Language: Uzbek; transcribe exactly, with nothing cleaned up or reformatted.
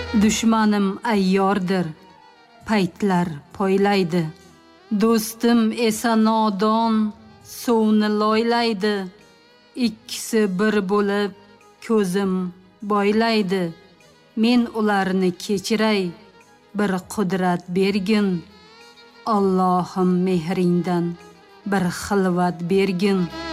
Dushmanim ayyordir, paytlar poylaydi. Do'stim esa nodon, suvni loylaydi. Ikkisi bir bo'lib ko'zim boylaydi. Men ularni kechiray, bir qudrat bergin. Allohim mehringdan bir xilvat bergin.